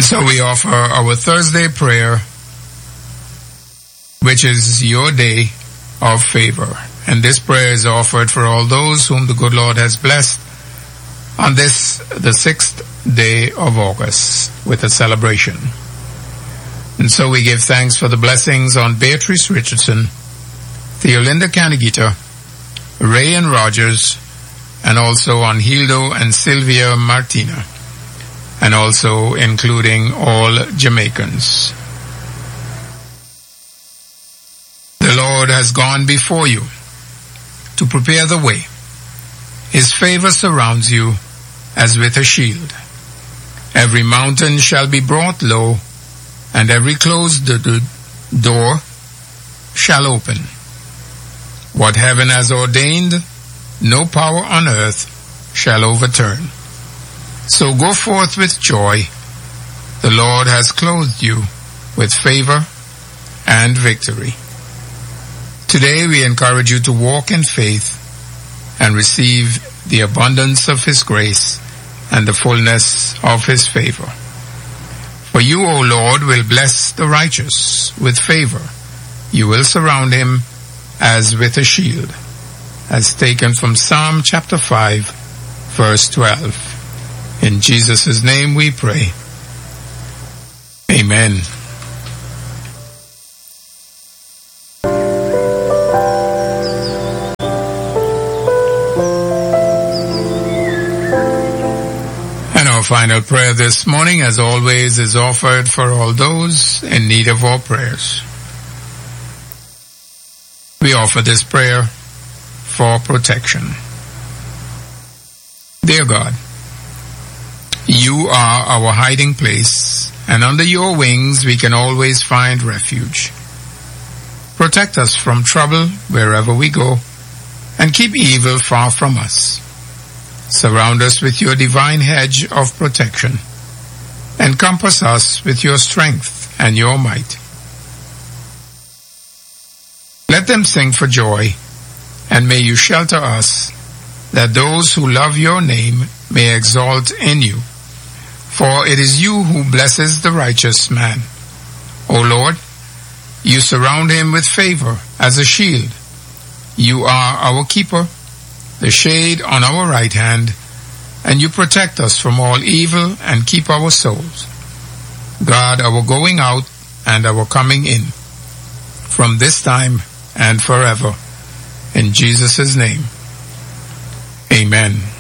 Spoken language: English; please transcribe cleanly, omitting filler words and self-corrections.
So we offer our Thursday prayer, which is your day of favor. And this prayer is offered for all those whom the good Lord has blessed on this, the 6th day of August, with a celebration. And so we give thanks for the blessings on Beatrice Richardson, Theolinda Canigita, Ray and Rogers, and also on Hildo and Sylvia Martina, and also including all Jamaicans. The Lord has gone before you to prepare the way. His favor surrounds you as with a shield. Every mountain shall be brought low, and every closed door shall open. What heaven has ordained, no power on earth shall overturn. So go forth with joy. The Lord has clothed you with favor and victory. Today we encourage you to walk in faith and receive the abundance of His grace and the fullness of His favor. For you, O Lord, will bless the righteous with favor. You will surround him as with a shield. As taken from Psalm chapter 5, verse 12. In Jesus' name we pray. Amen. Our final prayer this morning, as always, is offered for all those in need of our prayers. We offer this prayer for protection. Dear God, you are our hiding place, and under your wings we can always find refuge. Protect us from trouble wherever we go, and keep evil far from us. Surround us with your divine hedge of protection. Encompass us with your strength and your might. Let them sing for joy, and may you shelter us, that those who love your name may exalt in you. For it is you who blesses the righteous man. O Lord, you surround him with favor as a shield. You are our keeper, the shade on our right hand, and you protect us from all evil and keep our souls. Guard our going out and our coming in, from this time and forever. In Jesus' name, amen.